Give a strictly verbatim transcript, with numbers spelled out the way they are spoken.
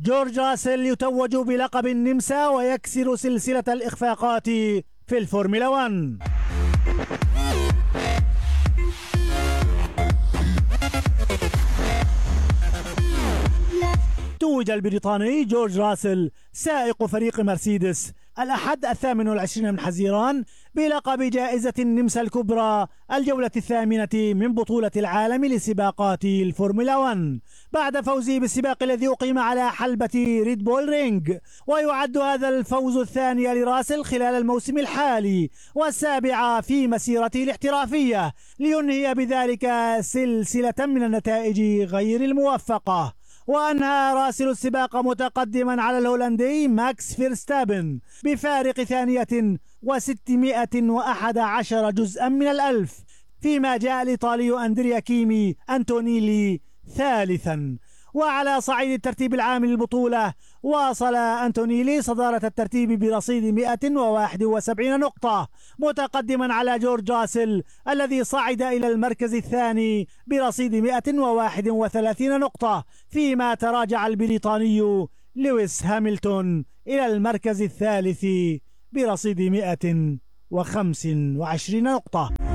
جورج راسل يتوج بلقب النمسا ويكسر سلسلة الإخفاقات في الفورمولا واحد. توج البريطاني جورج راسل سائق فريق مرسيدس الأحد الثامن والعشرين من حزيران بلقب جائزة النمسا الكبرى الجولة الثامنة من بطولة العالم لسباقات الفورمولا واحد بعد فوزه بالسباق الذي أقيم على حلبة ريد بول رينج. ويعد هذا الفوز الثاني لراسل خلال الموسم الحالي والسابع في مسيرته الاحترافية، لينهي بذلك سلسلة من النتائج غير الموفقة. وأنهى راسل السباق متقدما على الهولندي ماكس فيرستابن بفارق ثانية وستمائة وأحد عشر جزءا من الألف، فيما جاء الإيطالي أندريا كيمي أنتونيلي ثالثا. وعلى صعيد الترتيب العام للبطولة واصل أنتونيلي صدارة الترتيب برصيد مائة وواحد وسبعين نقطة، متقدما على جورج راسل الذي صعد إلى المركز الثاني برصيد مائة وواحد وثلاثين نقطة، فيما تراجع البريطاني لويس هاملتون إلى المركز الثالث برصيد مائة وخمس وعشرين نقطة.